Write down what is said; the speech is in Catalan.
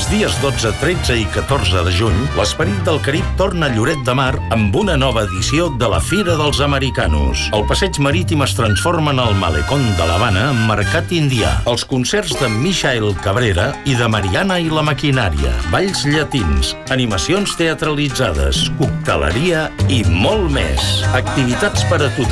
dies 12, 13 i 14 de juny, l'Esperit del Carib torna a Lloret de Mar amb una nova edició de la Fira dels Americanos. El passeig marítim es transforma en el malecón de l'Havana amb mercat indià. Els concerts de Michael Cabrera i de Mariana i la Maquinària, balls llatins, animacions teatralitzades, cocteleria i molt més. Activitats per a tothom.